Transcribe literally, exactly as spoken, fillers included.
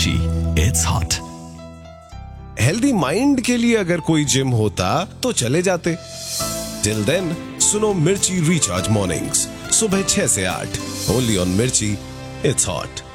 मिर्ची, it's hot. Healthy mind के लिए अगर कोई जिम होता तो चले जाते। टिल देन सुनो मिर्ची रिचार्ज मॉर्निंग्स सुबह छह से आठ, ओनली ऑन मिर्ची, इट्स हॉट।